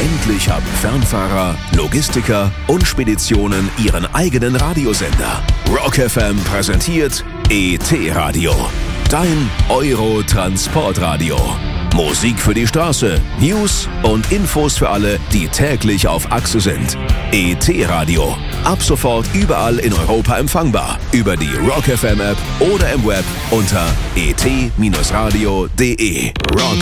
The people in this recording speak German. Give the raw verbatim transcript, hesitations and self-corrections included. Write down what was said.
Endlich haben Fernfahrer, Logistiker und Speditionen ihren eigenen Radiosender. Rock F M präsentiert E T-Radio. Dein Euro-Transportradio. Musik für die Straße, News und Infos für alle, die täglich auf Achse sind. E T-Radio. Ab sofort überall in Europa empfangbar. Über die Rock F M App oder im Web unter e t radio punkt de. Rock